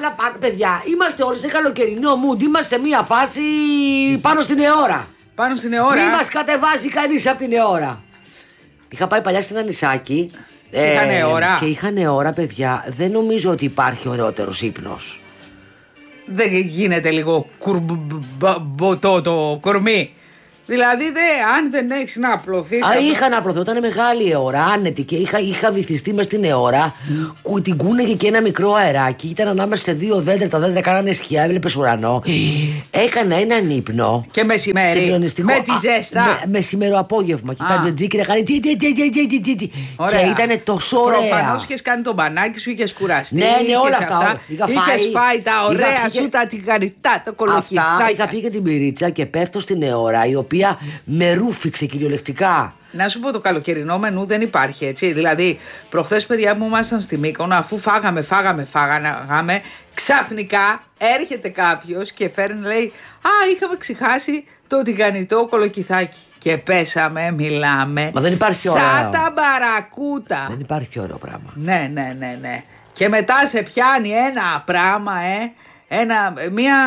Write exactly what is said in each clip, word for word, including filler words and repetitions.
να πάνε, παιδιά. Είμαστε όλοι σε καλοκαιρινό mood. Είμαστε σε μία φάση πάνω στην αιώρα. Πάνω στην αιώρα. Μην μας κατεβάζει κανείς από την αιώρα. Είχα πάει παλιά στην Ανισάκη. Και είχαν αιώρα. Και είχαν αιώρα, παιδιά. Δεν νομίζω ότι υπάρχει ωραιότερος ύπνος. Δεν γίνεται λίγο κουρμποτό το κορμί. Δηλαδή, δε, αν δεν έχεις να απλωθείς. Α, είχα να απλωθώ, ήταν μεγάλη η ώρα, άνετη και είχα, είχα βυθιστεί μες στην αιώρα. Mm. Την κούνεγε και ένα μικρό αεράκι. Ήταν ανάμεσα σε δύο δέντρα, τα δέντρα κάνανε σκιά, έβλεπες ουρανό. Έκανα έναν ύπνο. Και μεσημέρι. Με τη ζέστα. Με, μεσημέρο απόγευμα. Και τα τζετζίκι να κάνει. Τι, τι, τι, τι, τι, τι, τι. Και ήταν τόσο ωραία. Προφανώς είχες κάνει τον μπανάκι σου, είχες κουραστεί. Ναι, ναι, όλα αυτά. Είχες φάει τα ωραία σου, τα τηγανιτά, τα κολοκυθάκια. Είχα πει και την πυρίτσα και πέφτω στην αιώρα, η οποία με ρούφηξε κυριολεκτικά. Να σου πω, το καλοκαιρινό μενού δεν υπάρχει, έτσι. Δηλαδή, προχθές, παιδιά μου, ήμασταν στη Μύκονο, αφού φάγαμε, φάγαμε, φάγαμε, ξαφνικά έρχεται κάποιος και φέρνει, λέει, α, είχαμε ξεχάσει το τηγανιτό κολοκυθάκι. Και πέσαμε, μιλάμε. Μα δεν υπάρχει ωραίο. Σαν τα μπαρακούτα. Δεν υπάρχει πιο ωραίο πράγμα. Ναι, ναι, ναι, ναι. Και μετά σε πιάνει ένα πράγμα, ε, ένα, μία...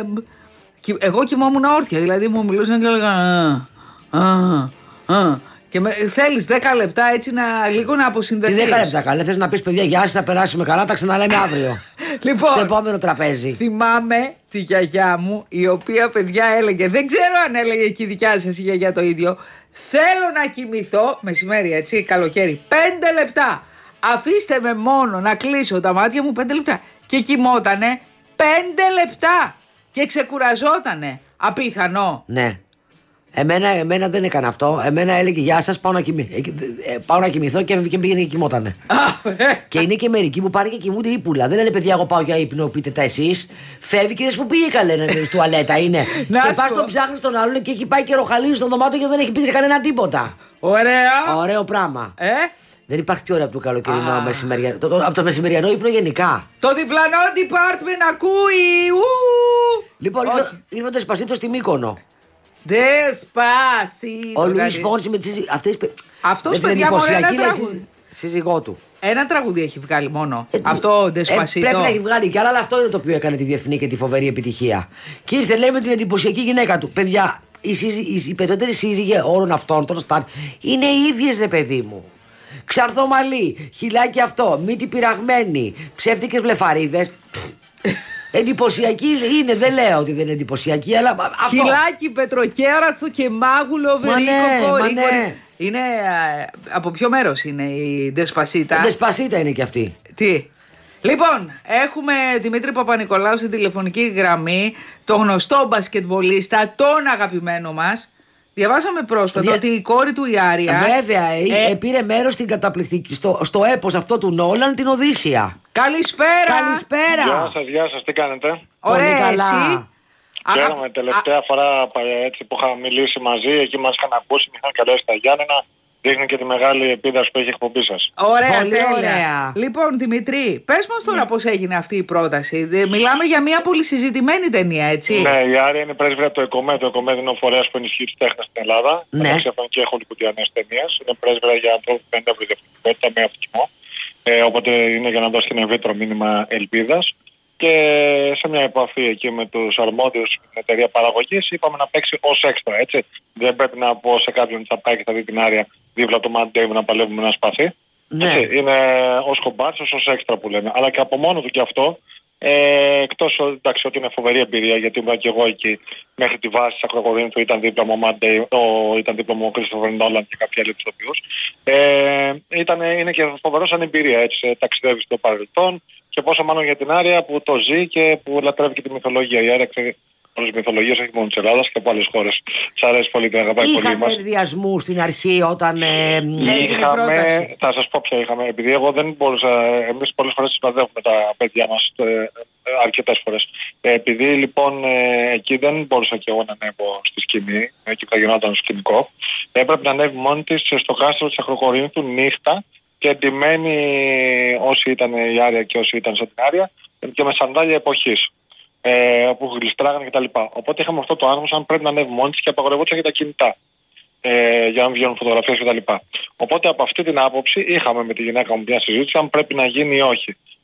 Εγώ κοιμόμουν όρθια, δηλαδή μου μιλούσαν και έλεγα α, α, α. Και με, θέλεις δέκα λεπτά έτσι να λίγο να αποσυνδεθείς. Τι δέκα λεπτά, καλέ, θες να πεις παιδιά γεια σας, θα περάσουμε καλά, τα ξαναλέμε αύριο. Λοιπόν, στο επόμενο τραπέζι. Θυμάμαι τη γιαγιά μου, η οποία, παιδιά, έλεγε, δεν ξέρω αν έλεγε και η δικιά σας η γιαγιά το ίδιο, θέλω να κοιμηθώ, μεσημέρι έτσι, καλοκαίρι, πέντε λεπτά. Αφήστε με μόνο να κλείσω τα μάτια μου πέντε λεπτά. Και κοιμότανε πέντε λεπτά. Και ξεκουραζότανε. Απίθανο. Ναι. Εμένα, εμένα δεν έκανα αυτό. Εμένα έλεγε γεια σας, πάω να, κοιμη... πάω να κοιμηθώ και, και πήγαινε και κοιμότανε. Και είναι και μερικοί που πάνε και κοιμούνται ύπουλα. Δεν λένε παιδιά, εγώ πάω για ύπνο, πείτε τα εσείς. Φεύγει και λες που πήγε καλέ, τουαλέτα είναι. Και πας τον ψάχνεις τον άλλον και έχει πάει και ροχαλίζει στο δωμάτιο και δεν έχει πει κανένα τίποτα. Ωραία. Ωραίο πράγμα. Ε? Δεν υπάρχει πιο ωραίο από το καλοκαιρινό μεσημεριανό. Το, το, από το μεσημεριανό ύπνο γενικά. Το διπλανό department ακούει. Ου! Λοιπόν, ήρθε ο Ντεσπασίτο στη Μύκονο. Ντεσπασίτο. Ο Λουίς Φόνση με τις αυτές. Αυτός, παιδιά, μόνο ένα τραγούδι. Σύζυγό του. Ένα τραγούδι έχει βγάλει μόνο. Ε, αυτό Ντεσπασίτο. Ε, πρέπει να έχει βγάλει κι άλλα, αλλά αυτό είναι το οποίο έκανε τη διεθνή και τη φοβερή επιτυχία. Και ήρθε, λέει, με την εντυπωσιακή γυναίκα του. Παιδιά, οι, οι, οι περισσότεροι σύζυγοι όλων αυτών των στάρ είναι οι ίδιες, ρε παιδί μου. Ξαρθομαλή, χιλάκι αυτό, μύτη πειραγμένη, ψεύτικες βλεφαρίδες. Εντυπωσιακή είναι, δεν λέω ότι δεν είναι εντυπωσιακή, αλλά. Χιλάκι, πετροκέραθο και μάγουλο, βερίκο, μα ναι. Είναι. Από ποιο μέρος είναι η Ντεσπασίτα? Η Ντεσπασίτα είναι και αυτή. Τι. Λοιπόν, έχουμε Δημήτρη Παπα-Νικολάου στην τηλεφωνική γραμμή, τον γνωστό μπασκετμπολίστα, τον αγαπημένο μας. Διαβάσαμε πρόσφατα Δια... ότι η κόρη του η Άρια. Βέβαια, ε... πήρε μέρος στην καταπληκτική, στο, στο έπος αυτό του Νόλαν, την Οδύσσια. Καλησπέρα! Καλησπέρα! Γεια σας, γεια σας, τι κάνετε? Ωραία, καλά. Εσύ. Χαίρομαι, τελευταία Α... φορά έτσι, που είχαμε μιλήσει μαζί, εκεί μας είχαν ακούσει, με είχαν καλέσει τα Γιάννενα. Δείχνει και τη μεγάλη επίδραση που έχει η εκπομπή σας. Ωραία, πολύ ωραία. Λοιπόν, Δημητρή, πες μας τώρα ναι. πώς έγινε αυτή η πρόταση. Μιλάμε για μια πολύ συζητημένη ταινία, έτσι. Ναι, η Άρια είναι πρέσβυρα από το ΕΚΟΜΕ. Το ΕΚΟΜΕ είναι ο φορέας που ενισχύει τις τέχνες στην Ελλάδα. Ναι. Εξέφραν και χολικουντιανές ταινίες. Είναι πρέσβυρα για ανθρώπους που δεν έχουν διαφορετικότητα με αυτισμό. Ε, οπότε είναι για να δώσει την ευήτρο μήνυμα ελπίδας. Και σε μια επαφή εκεί με τους αρμόδιους στην εταιρεία παραγωγής, είπαμε να παίξει ως έξτρα. Έτσι. Δεν πρέπει να πω σε κάποιον ότι θα πάει και θα δει την Άρια δίπλα του Matt Damon να παλεύουμε ένα σπαθί. Ναι. Έτσι. Είναι ως κομπάρσος, ως έξτρα που λέμε. Αλλά και από μόνο του και αυτό, ε, εκτός εντάξει, ότι είναι φοβερή εμπειρία, γιατί ήμουν και εγώ εκεί μέχρι τη βάση της Ακροκορίνθου, ήταν δίπλα μου ο Matt Damon, ήταν δίπλα μου ο Christopher Nolan και κάποιοι άλλοι ηθοποιούς. Ε, είναι και φοβερό σαν εμπειρία. Έτσι. Ταξιδεύει στο παρελθόν. Και πόσο μάλλον για την Άρια που το ζει και που λατρεύει και τη μυθολογία. Η Άρια ξέρει όλες τις μυθολογίες, όχι μόνο της Ελλάδας και από άλλες χώρες. Σ' αρέσει πολύ, την αγαπάει πολύ μας. Είχατε ενδιασμού στην αρχή όταν. Ε, είχαμε, θα σας πω ποια είχαμε. Επειδή εγώ δεν μπορούσα, εμείς πολλές φορές συνοδεύουμε τα παιδιά μας ε, αρκετές φορές. Ε, επειδή λοιπόν ε, εκεί δεν μπορούσα και εγώ να ανέβω στη σκηνή, εκεί που θα γινόταν σκηνικό, έπρεπε να ανέβει μόνη της στο κάστρο της Ακροκορίνθου νύχτα. Και εντυμένοι όσοι ήταν η Άρια και όσοι ήταν στην Άρια και με σανδάλια εποχής ε, που γλιστράγανε κτλ. Οπότε είχαμε αυτό το άγνωστο αν πρέπει να ανέβει μόνη της και απαγορευόταν και τα κινητά ε, για να βγαίνουν φωτογραφίες κτλ. Οπότε από αυτή την άποψη είχαμε με τη γυναίκα μου μια συζήτηση αν πρέπει να γίνει ή όχι.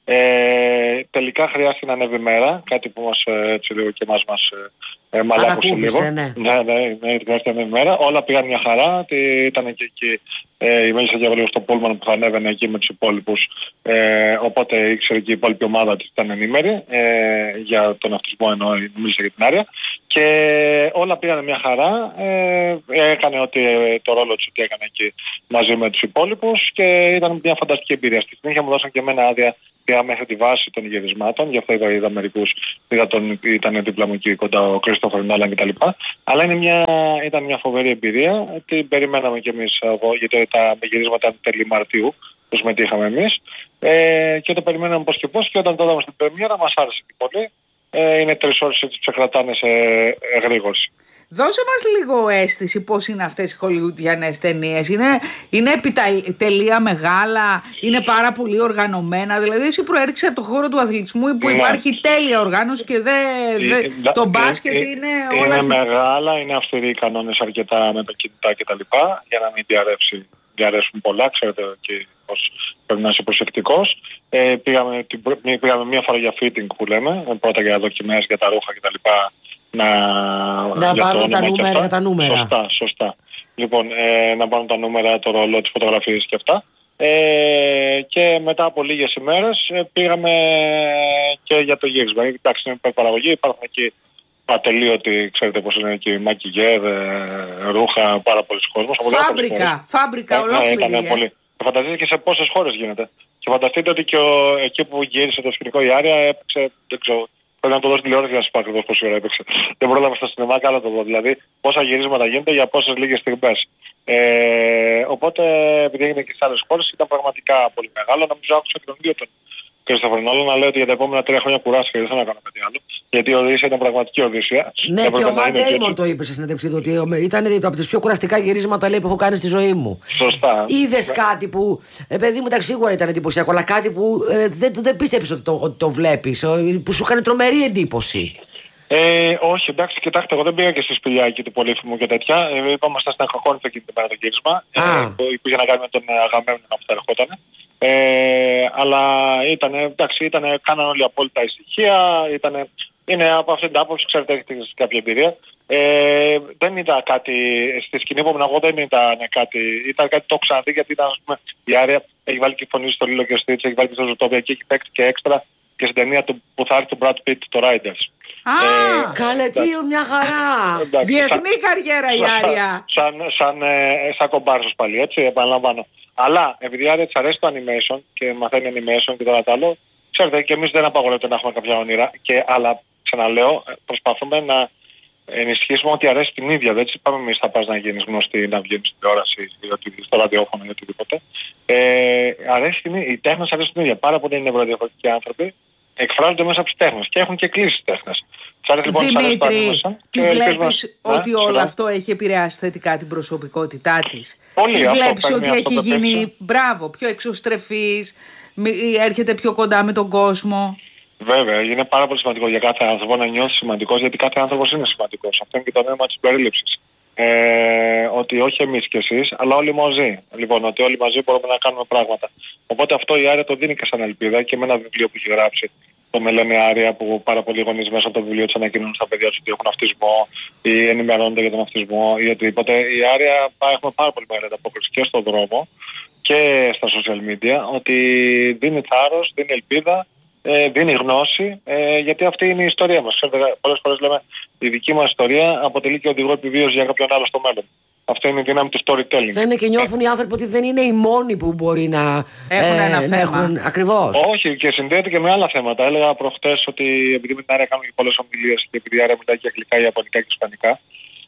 Ε, τελικά χρειάστηκε να ανέβει μέρα, κάτι που μας έτσι λίγο και εμάς μας ε, μαλάκωσε λίγο. Ναι, ναι, ναι, ναι, χρειάστηκε να ανέβει μέρα. Όλα πήγαν μια χαρά. Ήταν και εκεί ε, η Μέλισσα Διαβολίου στο Πούλμαν που θα ανέβαινε εκεί με τους υπόλοιπους. Ε, οπότε ήξερε και η υπόλοιπη ομάδα της ήταν ενήμερη ε, για τον αυτισμό, ενώ μίλησε για την Άρια. Και όλα πήγαν μια χαρά. Ε, έκανε ότι, το ρόλο της ότι έκανε εκεί μαζί με τους υπόλοιπους και ήταν μια φανταστική εμπειρία. Στη συνέχεια μου δώσαν και εμένα άδεια. Πήγα μέχρι τη βάση των γυρισμάτων, γι' αυτό είδα, είδα μερικούς, είδα τον, ήταν δίπλα μου εκεί κοντά ο Κρίστοφερ Νόλαν κτλ. Αλλά είναι μια, ήταν μια φοβερή εμπειρία, την περιμέναμε κι εμείς, γιατί τα γυρίσματα ήταν τέλη Μαρτίου που συμμετείχαμε εμείς ε, και το περιμέναμε πώς και πώς και όταν το είδαμε στην πρεμιέρα μας άρεσε πολύ. Ε, είναι τρεις ώρες έτσι ξεκρατάνε σε εγρήγορση. Δώσε μας λίγο αίσθηση πώς είναι αυτές οι χολιγουντιανές ταινίες. Είναι, είναι επιτελεία μεγάλα, είναι πάρα πολύ οργανωμένα. Δηλαδή εσύ προέρχεσαι από το χώρο του αθλητισμού που υπάρχει ναι. τέλεια οργάνωση και δε, δε, ε, το μπάσκετ ε, είναι όλα... Είναι στη... μεγάλα, είναι αυστηροί οι κανόνες αρκετά με τα κινητά κτλ. Για να μην διαρρεύσει, διαρρεύσουν πολλά, ξέρετε και πώς πρέπει να είσαι προσεκτικός. Ε, πήγαμε, πήγαμε μία φορά για fitting που λέμε, πρώτα για δοκιμές για τα ρούχα κτλ. Να, να πάρουν τα νούμερα για τα νούμερα. Σωστά, σωστά. Λοιπόν, ε, να πάρουν τα νούμερα, το ρόλο, τις φωτογραφίες και αυτά. Ε, και μετά από λίγες ημέρες ε, πήγαμε και για το γύρισμα. Εντάξει, είναι παραγωγή, υπάρχουν εκεί ατελείωτοι, ξέρετε πώς είναι εκεί, μακιγέρ, ε, ρούχα, πάρα πολλοί κόσμος. Φάμπρικα, φάμπρικα ολόκληρη. Ε, πολύ. Φανταστείτε και σε πόσες χώρες γίνεται. Και φανταστείτε ότι και ο, εκεί που γύρισε το σκηνικό η Άρια έπαιξε, δεν ξέρω, πρέπει να το δώσει τηλεόραση για να σα πω ακριβώς πόση ώρα έπαιξε. Δεν πρόλαβα στο σινεμά, καλά το δω. Δηλαδή, πόσα γυρίσματα γίνεται για πόσες λίγες στιγμές. Ε, οπότε, επειδή έγινε και σε άλλες χώρες, ήταν πραγματικά πολύ μεγάλο. Νομίζω άκουσα και τον ίδιο τον Κρίστοφερ Νόλαν να λέει ότι για τα επόμενα τρία χρόνια κουράστηκε, δεν θα να κάνω κάτι άλλο. Γιατί η Οδύσσια ήταν πραγματική Οδύσσια. Ναι, και ο Ματ Ντέιμον το είπε σε συνέντευξή του ότι ήταν από τις πιο κουραστικά γυρίσματα λέει, που έχω κάνει στη ζωή μου. Σωστά. Είδες κάτι που. Ε, παιδί μου, εντάξει, σίγουρα ήταν εντυπωσιακό, αλλά κάτι που ε, δεν, δεν πίστεψε ότι το, το βλέπει, που σου έκανε τρομερή εντύπωση. Ε, όχι, εντάξει, κοιτάξτε, εγώ δεν πήγα και στη σπηλιά εκεί του Πολύφημου και τέτοια. Ε, είπαμε στα Σταχακόνητα εκείνη την μέρα το γύρισμα. Ε, που είχε να κάνει με τον Αγαμέμνονα που τα ερχόταν. Ε, αλλά ήταν, εντάξει, ήταν, κάναν όλοι απόλυτα ησυχία. Ήτανε, είναι από αυτήν την άποψη, ξέρετε, έχετε κάποια εμπειρία. Ε, δεν ήταν κάτι, στη σκηνή που ήμουν εγώ δεν ήταν κάτι, ήταν κάτι το ξαναδεί γιατί ήταν, ας πούμε, η Άρια έχει βάλει και φωνή στο Λίλο και ο Στίτς, έχει βάλει και στο Ζωτόπια και έχει παίξει και έξτρα και στην ταινία του, που θα έρθει του Brad Pitt, το Riders. Α, ε, καλέ, τι μια χαρά! Εντάξει, διεθνή σαν, καριέρα η Άρια. Σαν, σαν, σαν, σαν κομπάρσος πάλι, έτσι, επαναλαμβάνω. Αλλά επειδή η Άρια της αρέσει το animation και μαθαίνει animation και το άλλο, ξέρετε, και εμείς δεν απαγορεύεται να έχουμε κάποια όνειρα. Και, αλλά ξαναλέω, προσπαθούμε να ενισχύσουμε ότι αρέσει την ίδια. Δεν έτσι πάμε εμείς θα πας να γίνεις γνωστή, να βγαίνεις στην τηλεόραση ή στο ραδιόφωνο ή οτιδήποτε. Ε, αρέσει την, οι τέχνες αρέσουν την ίδια. Πάρα πολλοί νευροδιαφορετικοί άνθρωποι εκφράζονται μέσα από τις τέχνες και έχουν και κλείσει τέχνες. Λοιπόν, Δημήτρη, τι βλέπεις ότι όλο σειρά. αυτό έχει επηρεάσει θετικά την προσωπικότητά της? Πολύ, τι βλέπεις ότι έχει το γίνει, πέφτει. μπράβο, πιο εξωστρεφής, έρχεται πιο κοντά με τον κόσμο? Βέβαια, είναι πάρα πολύ σημαντικό για κάθε άνθρωπο να νιώθει σημαντικός, γιατί κάθε άνθρωπος είναι σημαντικός. Αυτό είναι και το νόημα της περίληψης. Ε, ότι όχι εμείς κι εσείς, αλλά όλοι μαζί. Λοιπόν, ότι όλοι μαζί μπορούμε να κάνουμε πράγματα. Οπότε αυτό η Άρια το δίνει και σαν ελπίδα και με ένα βιβλίο που έχει γράψει. Το με λένε Άρια, που πάρα πολλοί γονείς μέσα από το βιβλίο της ανακοινώνουν στα παιδιά τους ότι έχουν αυτισμό ή ενημερώνονται για τον αυτισμό ή οτιδήποτε. Η Άρια έχουμε πάρα πολύ μεγάλη ανταπόκριση και στον δρόμο και στα social media, ότι δίνει θάρρος, δίνει ελπίδα, ε, δίνει γνώση, ε, γιατί αυτή είναι η ιστορία μας. Πολλές φορές λέμε η δική μας ιστορία αποτελεί και οδηγό επιβίωση για κάποιον άλλο στο μέλλον. Αυτό είναι η δύναμη του storytelling. Δεν είναι και νιώθουν οι άνθρωποι ότι δεν είναι οι μόνοι που μπορεί να έχουν ε, ένα θέμα. Έχουν, ακριβώς. Όχι, και συνδέεται και με άλλα θέματα. Έλεγα προχτές ότι επειδή με την Άρια κάνουμε και πολλές ομιλίες και επειδή η Άρια μιλάει και αγγλικά, ιαπωνικά και ισπανικά,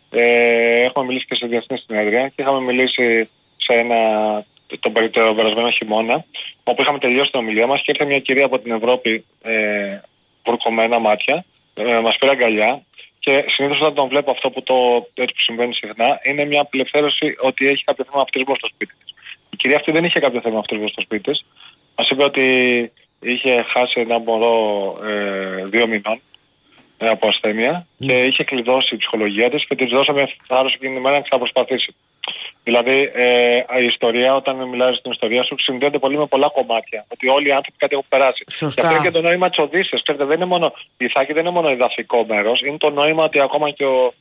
ε, έχουμε μιλήσει και σε διεθνή συνέδρια και είχαμε μιλήσει σε ένα, τον περασμένο χειμώνα, όπου είχαμε τελειώσει την ομιλία μας και ήρθε μια κυρία από την Ευρώπη, ε, βουρκωμένα μάτια, ε, μας πήρε αγκαλιά. Και συνήθως όταν τον βλέπω αυτό που, το, έτσι που συμβαίνει συχνά, είναι μια απελευθέρωση ότι έχει κάποιο θέμα αυτισμό στο σπίτι της. Η κυρία αυτή δεν είχε κάποιο θέμα αυτισμό στο σπίτι της. Μας είπε ότι είχε χάσει ένα μωρό ε, δύο μηνών ε, από ασθένεια mm. και είχε κλειδώσει η ψυχολογία της και της δώσαμε θάρρος εκείνη την ημέρα να ξαναπροσπαθήσει. Δηλαδή, ε, η ιστορία, όταν μιλάς στην ιστορία σου, συνδέεται πολύ με πολλά κομμάτια. Ότι όλοι οι άνθρωποι κάτι έχουν περάσει. Σωστά. Και αυτό είναι και το νόημα της Οδύσσειας. Ξέρετε, δεν είναι μόνο, η Ιθάκη δεν είναι μόνο εδαφικό μέρος. Είναι το νόημα ότι ακόμα και ο,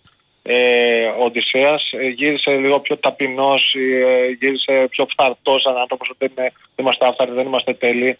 ε, ο Οδυσσέας γύρισε λίγο πιο ταπεινός, ε, γύρισε πιο φθαρτός σαν άνθρωπος. Δεν, δεν είμαστε άφθαρτοι, δεν είμαστε τέλειοι.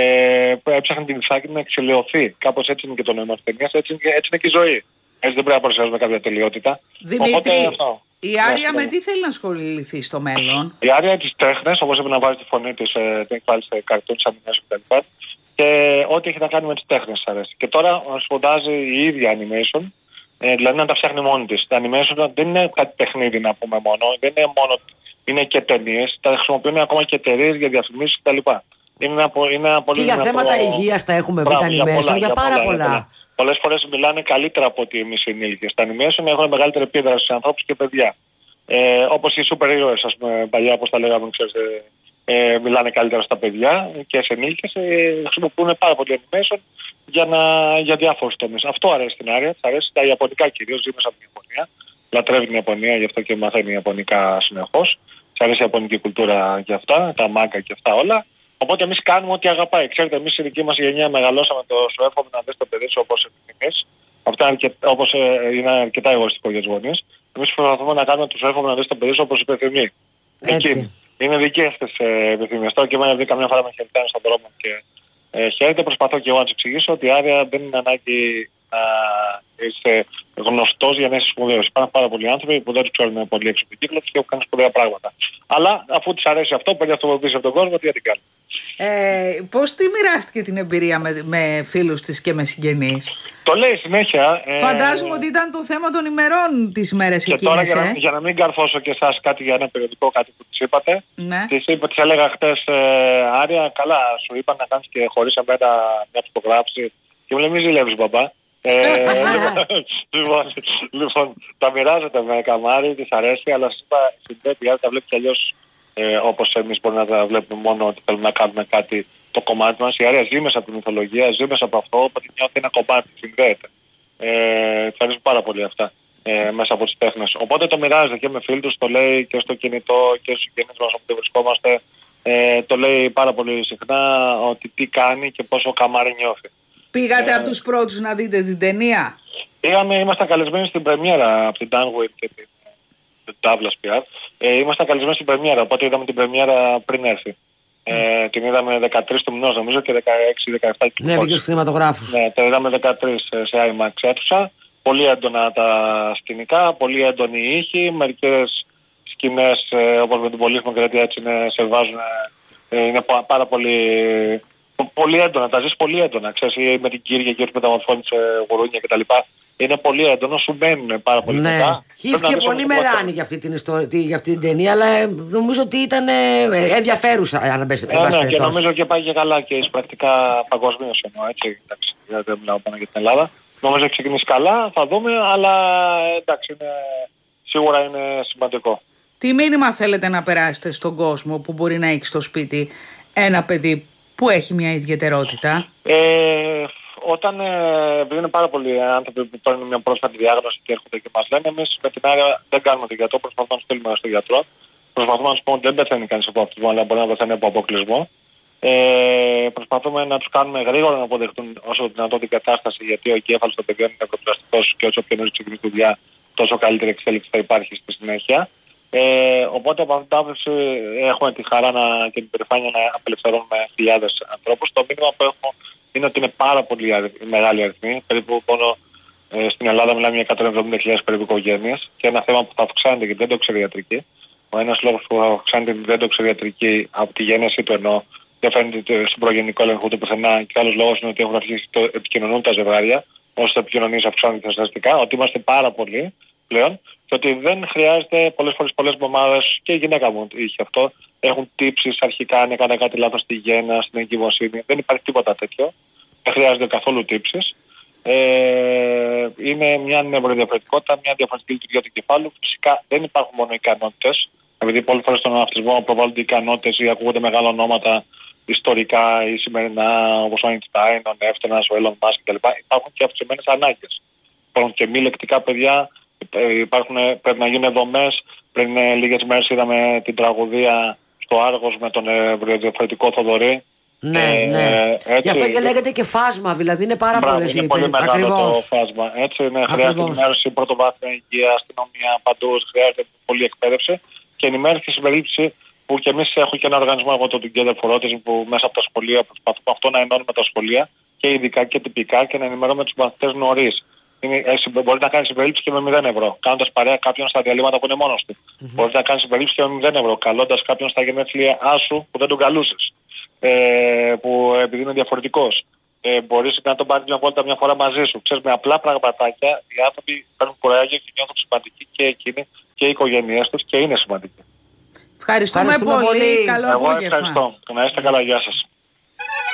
Ε, έψαχνε την Ιθάκη να εξελαιωθεί. Κάπως έτσι είναι και το νόημα της ταινίας. Έτσι, έτσι είναι και η ζωή. Έτσι δεν πρέπει να παρουσιάζουμε κάποια τελειότητα. Δημήτρη, Οπότε, αυτό. η Άρια με τι θέλει να ασχοληθεί στο μέλλον? Η Άρια τις τέχνες, όπως έπρεπε να βάζει τη φωνή της, ε, την εκβάλλει σε καρτούνες, animation κτλ. Και ό,τι έχει να κάνει με τις τέχνες της αρέσει. Και τώρα σπουδάζει η ίδια animation, ε, δηλαδή να τα φτιάχνει μόνη της. Τα animation δεν είναι κάτι παιχνίδι να πούμε μόνο, δεν είναι μόνο, είναι και ταινίες, τα χρησιμοποιούν ακόμα και εταιρείες για διαφημίσεις κτλ. Είναι ένα, είναι ένα πολύ και για δυνατό... θέματα υγείας τα έχουμε πει τα animation, για, για, για πάρα πολλά. πολλά. Πολλές φορές μιλάνε καλύτερα από ότι εμείς οι ενήλικες. Τα animation έχουν μεγαλύτερη επίδραση σε ανθρώπους και παιδιά. Ε, όπως οι super heroes, ας πούμε, παλιά, όπως τα λέγαμε, ξέρετε, ε, μιλάνε καλύτερα στα παιδιά και σε ενήλικες. Ε, χρησιμοποιούν πάρα πολύ animation για, να, για διάφορους τομείς. Αυτό αρέσει στην Άρια, θα αρέσει τα ιαπωνικά κυρίως, ζει μέσα από την Ιαπωνία. Λατρεύει την Ιαπωνία, γι' αυτό και μαθαίνει ιαπωνικά συνεχώς. Της αρέσει η ιαπωνική κουλτούρα και αυτά, τα μάγκα και αυτά όλα. Οπότε εμείς κάνουμε ό,τι αγαπάει. Ξέρετε, εμείς η δική μας γενιά μεγαλώσαμε το σου εύχομαι να δεις το παιδί σου όπως επιθυμείς. Αυτό είναι, αρκε... όπως, ε, είναι αρκετά εγωιστικό για τους γονείς. Εμείς προσπαθούμε να κάνουμε το σου εύχομαι να δεις το παιδί σου όπως επιθυμεί. Εκεί. Είναι δικές της ε, επιθυμίες. Τώρα και εμένα δει καμιά φορά με χαιρετάνε στον δρόμο και ε, χαίρεται. Προσπαθώ και εγώ να τους εξηγήσω ότι η Άρια δεν είναι ανάγκη να είσαι γνωστός για να είσαι σπουδαίος. Υπάρχουν πάρα πολλοί άνθρωποι που δεν τους ξέρουν πολύ έξω από την κύκλο και έχουν κάνει σπουδαία πράγματα. Αλλά αφού της αρέσει αυτό, παίρνει αυτοποποίηση από τον κόσμο, τι να την κάνει. Ε, πώς τη μοιράστηκε την εμπειρία με, με φίλους της και με συγγενείς? Το λέει συνέχεια. Ε, Φαντάζομαι ότι ήταν το θέμα των ημερών τις μέρες και εκείνες. Και τώρα ε? για, για να μην καρφώσω και εσάς κάτι για ένα περιοδικό, κάτι που της είπατε. Ναι. Της, είπα, της έλεγα χτες, ε, Άρια, καλά, σου είπα να κάνεις και χωρίς εμένα μια φωτογράφηση. Και μου λέει, μη ζηλεύεις μπαμπά. Ε, λοιπόν, λοιπόν, τα μοιράζεται με καμάρι, της αρέσει, αλλά σας είπα, συνδέεται, γιατί τα βλέπει κι αλλιώς ε, όπως εμείς μπορούμε να τα βλέπουμε μόνο ότι θέλουμε να κάνουμε κάτι το κομμάτι μας. Η Άρια ζει μέσα από τη μυθολογία, ζει μέσα από αυτό, οπότε νιώθει ένα κομμάτι, συνδέεται. Ε, θα αρέσει πάρα πολύ αυτά ε, μέσα από τις τέχνες. Οπότε το μοιράζεται και με φίλους, το λέει και στο κινητό και στους συγγενείς μας όπου βρισκόμαστε. Ε, το λέει πάρα πολύ συχνά ότι τι κάνει και πόσο καμάρι νιώθει. Πήγατε ε, από τους πρώτους να δείτε την ταινία? Πήγαμε, ήμασταν καλεσμένοι στην πρεμιέρα από την Danwood και την, την Douglas πι αρ. Ε, ήμασταν καλεσμένοι στην πρεμιέρα, οπότε είδαμε την πρεμιέρα πριν έρθει. Ε, την είδαμε δεκατρείς του μηνός νομίζω και δεκαέξι δεκαεπτά. Ναι, βγήκε στους κινηματογράφους. Ναι, το είδαμε δεκατρείς σε IMAX αίθουσα. Πολύ έντονα τα σκηνικά, πολύ έντονη η ήχη. Μερικές σκηνές ε, όπως με την Πολύχρωμη Κρατία έτσι είναι, σε βάζουν, ε, είναι πάρα πολύ, πολύ έντονα. Τα ζεις πολύ έντονα. Ξέρεις, με την Κύρια και μεταμορφώνει σε γουρούνια κτλ. Είναι πολύ έντονο, σου μένουν πάρα πολύ ναι. μετά. Χύθηκε πολύ μελάνη για αυτή την, ιστορία, για αυτή την ταινία, αλλά νομίζω ότι ήταν ε, ενδιαφέρουσα. Αν μπες, ε, ναι, και νομίζω και πάει και καλά και πρακτικά παγκοσμίως εννοώ, έτσι. Εντάξει, δεν μιλάω πάνω για την Ελλάδα. Νομίζω έχει ξεκινήσει καλά, θα δούμε, αλλά εντάξει, είναι, σίγουρα είναι σημαντικό. Τι μήνυμα θέλετε να περάσετε στον κόσμο που μπορεί να έχει στο σπίτι ένα παιδί που έχει μια ιδιαιτερότητα? Ε, όταν ε, επειδή είναι πάρα πολλοί άνθρωποι που παίρνουν μια πρόσφατη διάγνωση και έρχονται και μας λένε, εμείς με την Άρια δεν κάνουμε τον γιατρό, προσπαθούμε να τους στείλουμε στον γιατρό. Προσπαθούμε να τους πούμε ότι δεν πεθαίνει κανείς από αυτισμό, αλλά μπορεί να πεθαίνει από αποκλεισμό. Ε, προσπαθούμε να τους κάνουμε γρήγορα να αποδεχτούν όσο δυνατόν την κατάσταση, γιατί ο εγκέφαλος των παιδιών είναι νεκροπλαστικός και όσο πιο νωρίς ξεκινήσει τη δουλειά, τόσο καλύτερη εξέλιξη θα υπάρχει στη συνέχεια. Ε, οπότε από αυτή την άποψη έχουμε τη χαρά να, και την περηφάνεια να απελευθερώνουμε χιλιάδες ανθρώπους. Το μήνυμα που έχω είναι ότι είναι πάρα πολύ μεγάλη αριθμή. Περίπου μόνο ε, στην Ελλάδα μιλάμε για εκατόν εβδομήντα χιλιάδες περίπου οικογένειες και ένα θέμα που θα αυξάνεται και την δέντοξεριατρική. Ο ένας λόγος που αυξάνεται την δέντοξεριατρική από τη γέννηση του ενώ δεν φαίνεται στον προγεννικό έλεγχο ούτε πουθενά, και άλλος λόγος είναι ότι έχουν αρχίσει να επικοινωνούν τα ζευγάρια, ώστε επικοινωνίες αυξάνονται ουσιαστικά, ότι είμαστε πάρα πολλοί πλέον και ότι δεν χρειάζεται πολλές φορές πολλές μαμάδες, και η γυναίκα μου είχε αυτό, έχουν τύψεις αρχικά αν έκανε κάτι λάθος στη γέννα, στην εγκυμοσύνη. Δεν υπάρχει τίποτα τέτοιο. Δεν χρειάζεται καθόλου τύψεις. Ε, είναι μια νευροδιαφερετικότητα, μια διαφορετική λειτουργία του κεφάλου. Φυσικά δεν υπάρχουν μόνο ικανότητες. Επειδή πολλές φορές στον αυτισμό προβάλλονται ικανότητες ή ακούγονται μεγάλα ονόματα ιστορικά ή σημερινά, όπως ο Einstein, ο Νεύτωνας, ο Elon Musk κτλ. Υπάρχουν και αυξημένες ανάγκες. Υπάρχουν και μη λεκτικά παιδιά, υπάρχουν, πρέπει να γίνουν δομές Πριν ε, λίγες μέρες είδαμε την τραγωδία στο Άργος με τον ε, διαφορετικό Θοδωρή. Ναι, ε, ναι. Έτσι, γι' αυτό και λέγεται και φάσμα, δηλαδή είναι πάρα πολλές οι Είναι πολύ μεγάλο ακριβώς. το φάσμα. Έτσι, ναι, χρειάζεται ενημέρωση, πρωτοβάθμια υγεία, αστυνομία, παντού. Χρειάζεται πολλή εκπαίδευση και ενημέρωση και συμπερίληψη που και εμείς έχουμε και ένα οργανισμό, εγώ το Together for Autism, που μέσα από τα σχολεία προσπαθούμε αυτό να ενώνουμε τα σχολεία και ειδικά και τυπικά και να ενημερώνουμε τους μαθητές νωρίς. Μπορεί να κάνει συμπερίληψη και με μηδέν ευρώ. Κάνοντας παρέα κάποιον στα διαλύματα που είναι μόνος του. Mm-hmm. Μπορεί να κάνει συμπερίληψη και με μηδέν ευρώ. Καλώντας κάποιον στα γενέθλια άσου που δεν τον καλούσες. Ε, που επειδή είναι διαφορετικός. Ε, μπορείς να τον πάρεις μια βόλτα μια φορά μαζί σου. Ξέρεις, με απλά πραγματάκια οι άνθρωποι παίρνουν κουράγιο και νιώθουν σημαντικοί και εκείνοι και οι οικογένειές τους και είναι σημαντικοί. Ευχαριστούμε, Ευχαριστούμε πολύ. πολύ. Καλό Εγώ απόγευμα. ευχαριστώ. Να είστε καλά. Γεια σας.